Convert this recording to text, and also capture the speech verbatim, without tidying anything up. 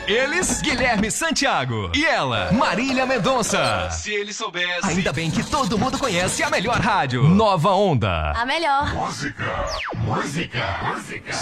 Eles, Guilherme Santiago. E ela, Marília Mendonça. Se ele soubesse. Ainda bem que todo mundo conhece a melhor rádio. Nova Onda. A melhor. Música, música, música.